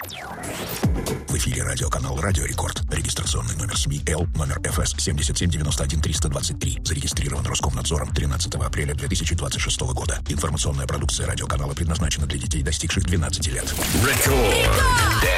В эфире радиоканал «Радио Рекорд». Регистрационный номер СМИ Л, номер ФС 7791-323. Зарегистрирован Роскомнадзором 13 апреля 2026 года. Информационная продукция радиоканала предназначена для детей, достигших 12 лет. Рекорд.